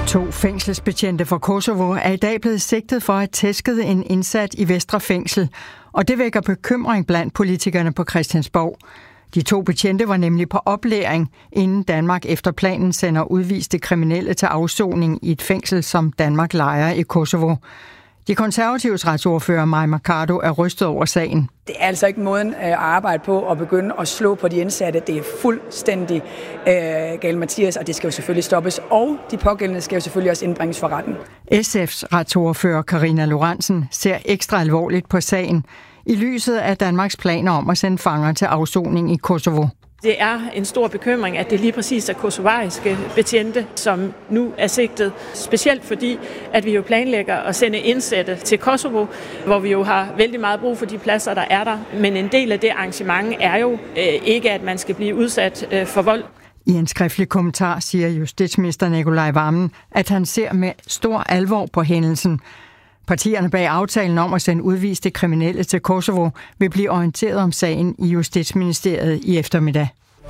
2 fængselsbetjente fra Kosovo er i dag blevet sigtet for at have tæsket en indsat i Vestre Fængsel, og det vækker bekymring blandt politikerne på Christiansborg. De 2 betjente var nemlig på oplæring, inden Danmark efter planen sender udviste kriminelle til afsoning i et fængsel, som Danmark lejer i Kosovo. De konservatives retsordfører Mai Mercado er rystet over sagen. Det er altså ikke måden at arbejde på at begynde at slå på de indsatte. Det er fuldstændig galt, Mathias, og det skal jo selvfølgelig stoppes. Og de pågældende skal jo selvfølgelig også indbringes for retten. SF's retsordfører Karina Lorentzen ser ekstra alvorligt på sagen i lyset af Danmarks planer om at sende fanger til afsoning i Kosovo. Det er en stor bekymring, at det lige præcis er kosovariske betjente, som nu er sigtet. Specielt fordi, at vi jo planlægger at sende indsatte til Kosovo, hvor vi jo har vældig meget brug for de pladser, der er der. Men en del af det arrangement er jo ikke, at man skal blive udsat for vold. I en skriftlig kommentar siger justitsminister Nicolai Wammen, at han ser med stor alvor på hændelsen. Partierne bag aftalen om at sende udviste kriminelle til Kosovo vil blive orienteret om sagen i Justitsministeriet i eftermiddag.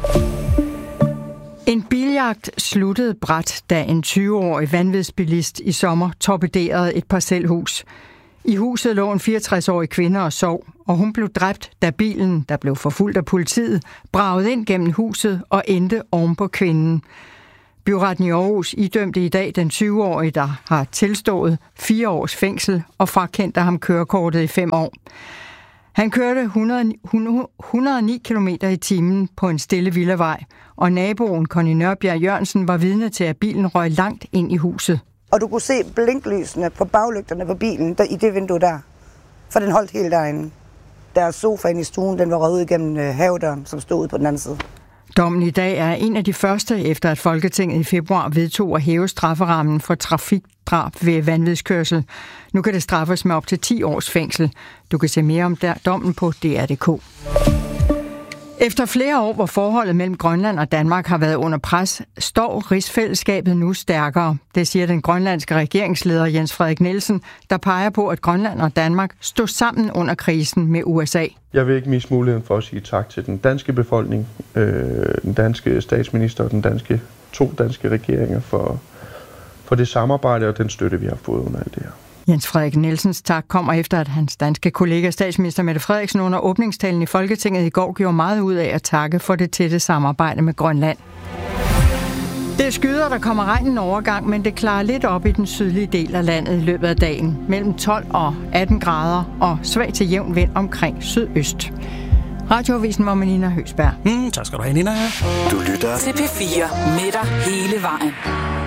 En biljagt sluttede brat, da en 20-årig vanvidsbilist i sommer torpederede et parcelhus. I huset lå en 64-årig kvinde og sov, og hun blev dræbt, da bilen, der blev forfulgt af politiet, bragede ind gennem huset og endte oven på kvinden. Byretten i Aarhus idømte i dag den 20-årige, der har tilstået 4 års fængsel og frakendte ham kørekortet i 5 år. Han kørte 109 km i timen på en stille villavej, og naboen Conny Nørbjerg Jørgensen var vidne til, at bilen røg langt ind i huset. Og du kunne se blinklysene på baglygterne på bilen der, i det vindue der, for den holdt helt derinde. Deres sofaen i stuen, den var røget ud igennem havedøren, som stod ude på den anden side. Dommen i dag er en af de første, efter at Folketinget i februar vedtog at hæve strafferammen for trafikdrab ved vanvidskørsel. Nu kan det straffes med op til 10 års fængsel. Du kan se mere om dommen på DR.dk. Efter flere år, hvor forholdet mellem Grønland og Danmark har været under pres, står rigsfællesskabet nu stærkere. Det siger den grønlandske regeringsleder Jens Frederik Nielsen, der peger på, at Grønland og Danmark stod sammen under krisen med USA. Jeg vil ikke miste muligheden for at sige tak til den danske befolkning, den danske statsminister og den 2 danske regeringer for det samarbejde og den støtte, vi har fået under alt det her. Jens Frederik Nielsens tak kommer efter, at hans danske kollega statsminister Mette Frederiksen under åbningstalen i Folketinget i går gjorde meget ud af at takke for det tætte samarbejde med Grønland. Det skyder, der kommer regn en overgang, men det klarer lidt op i den sydlige del af landet i løbet af dagen. Mellem 12 og 18 grader og svag til jævn vind omkring sydøst. Radioavisen var med Nina Høgsberg. Tak skal du have, Nina. Du lytter til P4 med dig hele vejen.